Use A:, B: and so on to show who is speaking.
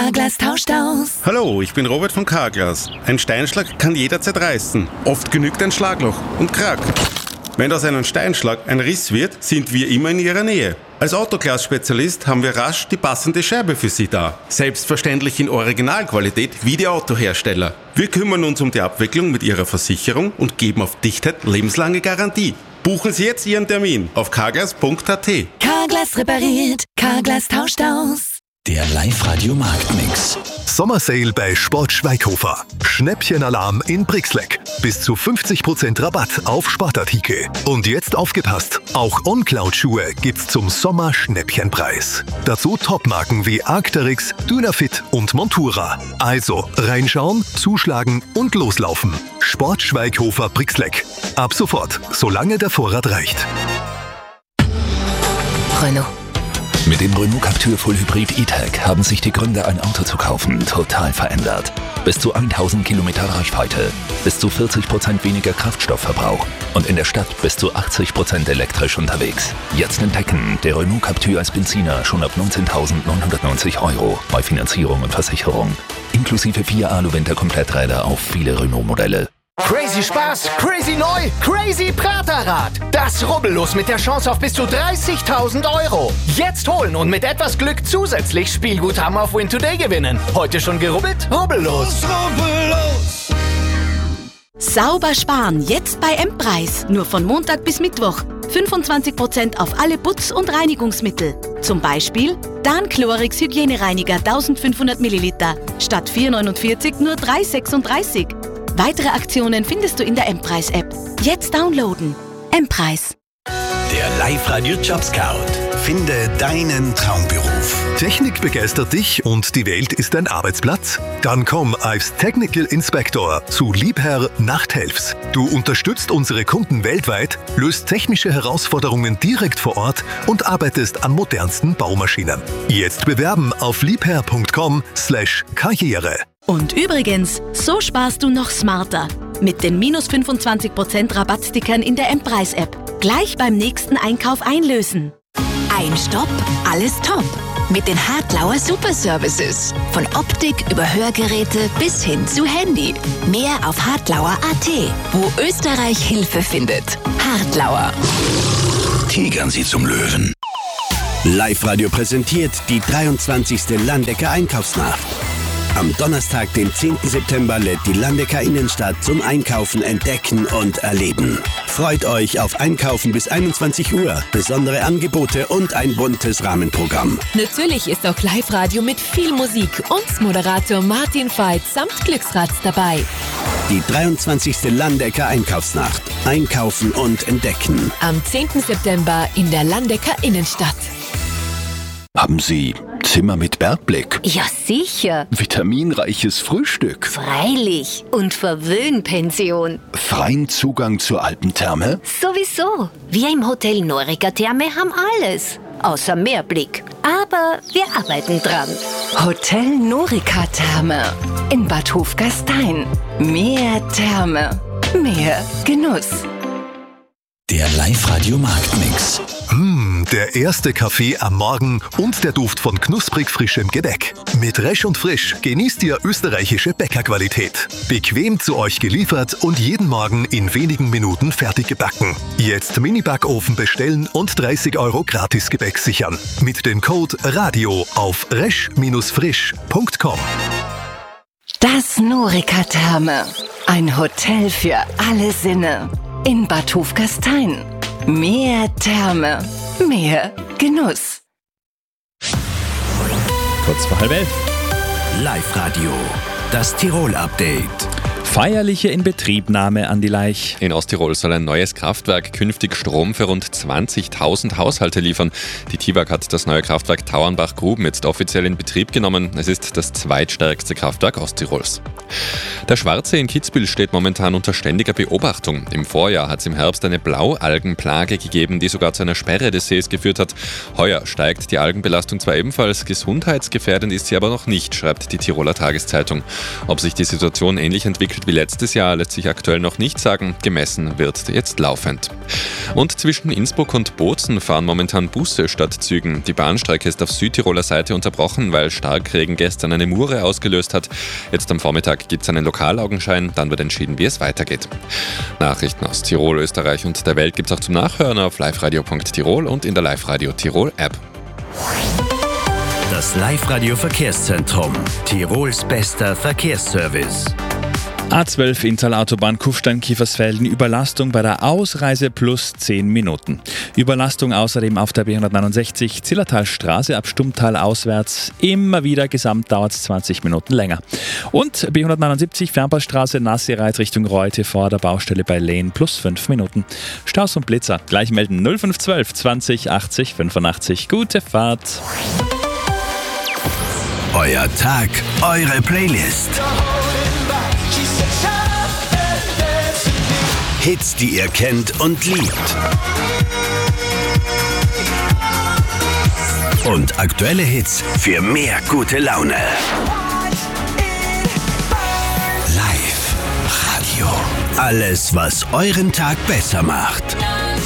A: Carglass tauscht aus.
B: Hallo, ich bin Robert von Carglass. Ein Steinschlag kann jederzeit reißen. Oft genügt ein Schlagloch und Krack. Wenn aus einem Steinschlag ein Riss wird, sind wir immer in Ihrer Nähe. Als Autoglas-Spezialist haben wir rasch die passende Scheibe für Sie da. Selbstverständlich in Originalqualität wie die Autohersteller. Wir kümmern uns um die Abwicklung mit Ihrer Versicherung und geben auf Dichtheit lebenslange Garantie. Buchen Sie jetzt Ihren Termin auf carglass.at.
A: Carglass repariert, Carglass tauscht aus.
C: Der Live-Radio-Marktmix.
D: Sommersale bei Sport Schweighofer. Schnäppchenalarm in Brixleck. Bis zu 50% Rabatt auf Sportartikel. Und jetzt aufgepasst, auch OnCloud-Schuhe gibt's zum Sommer-Schnäppchenpreis. Dazu Topmarken wie Arc'teryx, Dynafit und Montura. Also reinschauen, zuschlagen und loslaufen. Sport Schweighofer Brixleck. Ab sofort, solange der Vorrat reicht.
A: Renault.
C: Mit dem Renault Captur Full Hybrid E-Tech haben sich die Gründe, ein Auto zu kaufen, total verändert. Bis zu 1000 Kilometer Reichweite, bis zu 40% weniger Kraftstoffverbrauch und in der Stadt bis zu 80% elektrisch unterwegs. Jetzt entdecken, der Renault Captur als Benziner schon ab 19.990 € bei Finanzierung und Versicherung. Inklusive 4 Alu-Winter-Kompletträder auf viele Renault-Modelle.
E: Crazy Spaß, crazy neu, crazy Praterrad. Das Rubbellos mit der Chance auf bis zu 30.000 €. Jetzt holen und mit etwas Glück zusätzlich Spielguthaben auf Win Today gewinnen. Heute schon gerubbelt? Rubbellos. Rubbellos.
F: Sauber sparen, jetzt bei M-Preis. Nur von Montag bis Mittwoch. 25% auf alle Putz- und Reinigungsmittel. Zum Beispiel Dan-Chlorix Hygienereiniger 1500 Milliliter. Statt 4,49 nur 3,36. Weitere Aktionen findest du in der M-Preis-App. Jetzt downloaden. M-Preis.
C: Der Live-Radio-Job-Scout. Finde deinen Traumberuf.
D: Technik begeistert dich und die Welt ist dein Arbeitsplatz? Dann komm als Technical Inspector zu Liebherr Nachthelfs. Du unterstützt unsere Kunden weltweit, löst technische Herausforderungen direkt vor Ort und arbeitest an modernsten Baumaschinen. Jetzt bewerben auf liebherr.com/Karriere.
F: Und übrigens, so sparst du noch smarter. Mit den minus 25% Rabattstickern in der M-Preis-App. Gleich beim nächsten Einkauf einlösen.
A: Ein Stopp, alles top. Mit den Hartlauer Superservices. Von Optik über Hörgeräte bis hin zu Handy. Mehr auf hartlauer.at, wo Österreich Hilfe findet. Hartlauer.
C: Tigern Sie zum Löwen. Live-Radio präsentiert die 23. Landecker Einkaufsnacht. Am Donnerstag, den 10. September, lädt die Landecker Innenstadt zum Einkaufen, Entdecken und Erleben. Freut euch auf Einkaufen bis 21 Uhr, besondere Angebote und ein buntes Rahmenprogramm.
G: Natürlich ist auch Live-Radio mit viel Musik und Moderator Martin Veit samt Glücksrad dabei.
C: Die 23. Landecker Einkaufsnacht. Einkaufen und Entdecken.
G: Am 10. September in der Landecker Innenstadt.
C: Haben Sie Zimmer mit Bergblick?
A: Ja, sicher.
C: Vitaminreiches Frühstück?
A: Freilich. Und Verwöhnpension.
C: Freien Zugang zur Alpentherme?
A: Sowieso. Wir im Hotel Norica Therme haben alles. Außer Meerblick. Aber wir arbeiten dran.
H: Hotel Norica Therme in Bad Hofgastein. Mehr Therme, mehr Genuss.
C: Der Live-Radio-Marktmix.
D: Der erste Kaffee am Morgen und der Duft von knusprig frischem Gebäck. Mit Resch und Frisch genießt ihr österreichische Bäckerqualität. Bequem zu euch geliefert und jeden Morgen in wenigen Minuten fertig gebacken. Jetzt Mini-Backofen bestellen und 30 € Gratis-Gebäck sichern. Mit dem Code RADIO auf resch-frisch.com.
H: Das Norica Therme. Ein Hotel für alle Sinne. In Bad Hofgastein. Mehr Therme, mehr Genuss.
I: Kurz vor 10:30.
C: Live-Radio, das Tirol-Update.
I: Feierliche Inbetriebnahme an die Laich.
J: In Osttirol soll ein neues Kraftwerk künftig Strom für rund 20.000 Haushalte liefern. Die TIWAG hat das neue Kraftwerk Tauernbach-Gruben jetzt offiziell in Betrieb genommen. Es ist das zweitstärkste Kraftwerk Osttirols. Der Schwarzsee in Kitzbühel steht momentan unter ständiger Beobachtung. Im Vorjahr hat es im Herbst eine Blaualgenplage gegeben, die sogar zu einer Sperre des Sees geführt hat. Heuer steigt die Algenbelastung zwar ebenfalls, gesundheitsgefährdend ist sie aber noch nicht, schreibt die Tiroler Tageszeitung. Ob sich die Situation ähnlich entwickelt wie letztes Jahr, lässt sich aktuell noch nicht sagen. Gemessen wird jetzt laufend. Und zwischen Innsbruck und Bozen fahren momentan Busse statt Zügen. Die Bahnstrecke ist auf Südtiroler Seite unterbrochen, weil Starkregen gestern eine Mure ausgelöst hat. Jetzt am Vormittag gibt es einen Lokalaugenschein, dann wird entschieden, wie es weitergeht. Nachrichten aus Tirol, Österreich und der Welt gibt es auch zum Nachhören auf liveradio.tirol und in der Live-Radio Tirol App.
K: Das Live-Radio-Verkehrszentrum. Tirols bester Verkehrsservice.
I: A12 Inntal-Autobahn Kufstein-Kiefersfelden, Überlastung bei der Ausreise plus 10 Minuten. Überlastung außerdem auf der B169 Zillertalstraße ab Stummtal auswärts. Immer wieder, gesamt dauert es 20 Minuten länger. Und B179 Fernpassstraße Nassereit Richtung Reute vor der Baustelle bei Lehn plus 5 Minuten. Staus und Blitzer gleich melden 0512 20 80 85. Gute Fahrt.
K: Euer Tag, eure Playlist. Hits, die ihr kennt und liebt. Und aktuelle Hits für mehr gute Laune. Live Radio. Alles, was euren Tag besser macht.